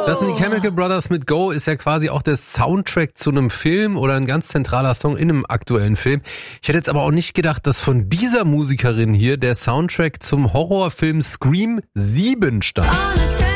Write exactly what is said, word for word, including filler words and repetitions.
Das sind die Chemical Brothers mit Go, ist ja quasi auch der Soundtrack zu einem Film oder ein ganz zentraler Song in einem aktuellen Film. Ich hätte jetzt aber auch nicht gedacht, dass von dieser Musikerin hier der Soundtrack zum Horrorfilm Scream sieben stammt.